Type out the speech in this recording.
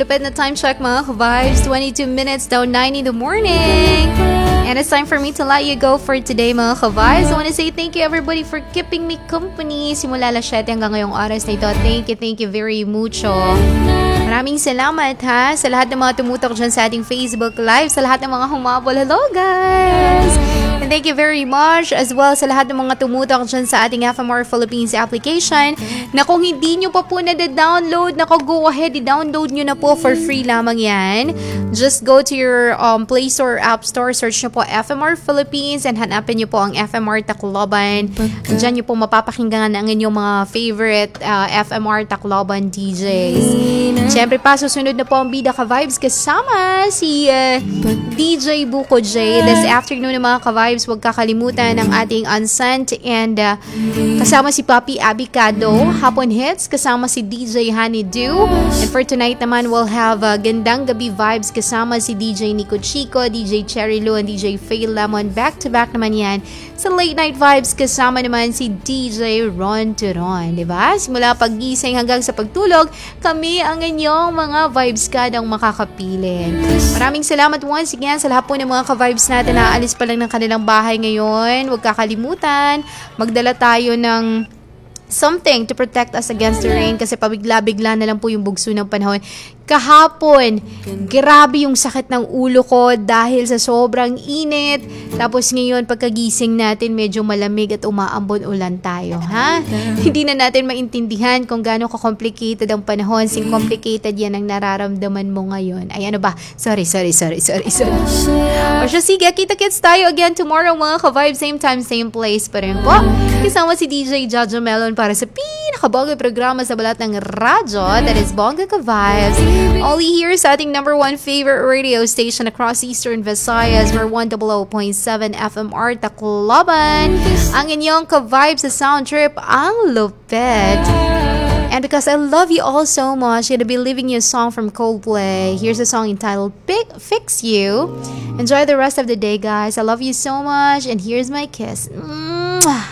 malupit na time check mga ka-vibes. 22 minutes down 9 in the morning. And it's time for me to let you go for today mga ka-vibes. I want to say thank you everybody for keeping me company. Simula alas 7 hanggang ngayong oras na ito. Thank you very mucho. Maraming salamat ha sa lahat ng mga tumutok dyan sa ating Facebook Live, sa lahat ng mga humabol. Hello guys! And thank you very much as well sa lahat ng mga tumutok dyan sa ating FMR Philippines application na kung hindi nyo pa po na-download, go ahead, i-download nyo na po for free lamang yan. Just go to your Play Store or App Store, search nyo po FMR Philippines and hanapin nyo po ang FMR Tacloban. Diyan nyo po mapapakinggan ang inyong mga favorite FMR Tacloban DJs. Siyempre pa, susunod na po ang Bida Ka-Vibes kasama si DJ Buko J. This afternoon ng mga Ka-Vibes, huwag kakalimutan ang ating Unsent and kasama si Papi Abicado. Hapon Hits, kasama si DJ Honeydew. And for tonight naman, we'll have Gandang Gabi Vibes kasama si DJ Nico Chico, DJ Cherry Lou, and DJ Faye Lemon. Back-to-back naman yan. Sa Late Night Vibes, kasama naman si DJ Ron Turon. Diba? Simula paggising hanggang sa pagtulog, kami ang inyong mga vibes kadang makakapiling. Maraming salamat once again sa lahat po ng mga ka-vibes natin na aalis pa lang ng kanilang bahay ngayon. Huwag kakalimutan, magdala tayo ng something to protect us against the rain kasi pabigla-bigla na lang po yung bugso ng panahon. Kahapon, grabe yung sakit ng ulo ko dahil sa sobrang init. Tapos ngayon, pagkagising natin, medyo malamig at umaambon ulan tayo, ha? Hindi na natin maintindihan kung gaano ka-complicated ang panahon. Sing complicated yan ang nararamdaman mo ngayon. Ay, ano ba? Sorry. O siya, sige, kita-kits tayo again tomorrow, mga ka-vibe. Same time, same place pa rin po. Kasama si DJ Jaja Melon para sa pinakabagay programa sa balat ng radyo. That is Bongga Ka-Vibes. Only here sa ating number one favorite radio station across Eastern Visayas. We're 100.7 FMR Tacloban. Ang inyong ka-vibe sa sound trip, ang lupet. And because I love you all so much, I'm gonna be leaving you a song from Coldplay. Here's a song entitled Fix You. Enjoy the rest of the day, guys. I love you so much, and here's my kiss. Mwah!